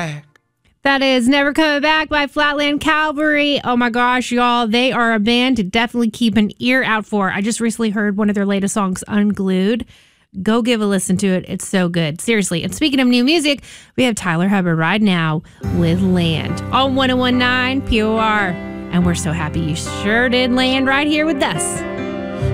back. That is Never Coming Back by Flatland Cavalry. Oh my gosh, y'all. They are a band to definitely keep an ear out for. I just recently heard one of their latest songs, Unglued. Go give a listen to it. It's so good. Seriously. And speaking of new music, we have Tyler Hubbard right now with Land on 101.9 POR. And we're so happy you sure did land right here with us.